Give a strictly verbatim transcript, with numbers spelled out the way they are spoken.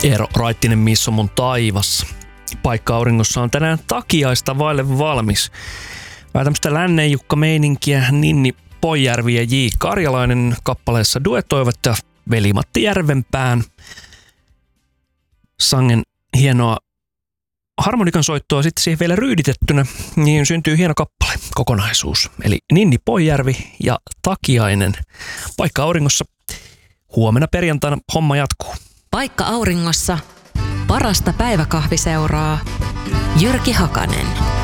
Eero Raittinen, missä on mun taivas. Paikka auringossa on tänään takiaista vaille valmis. Vähän tämmöistä Lännenjukka-meininkiä. Ninni Poijärvi ja J. Karjalainen kappaleessa duetoivat ja Veli-Matti Järvenpään. Sangen hienoa harmonikan soittoa sitten siihen vielä ryyditettynä, niin syntyy hieno kappale, kokonaisuus. Eli Ninni Poijärvi ja Takiainen. Paikka auringossa. Huomenna perjantaina homma jatkuu. Paikka auringossa. Parasta päiväkahviseuraa. Jyrki Hakanen.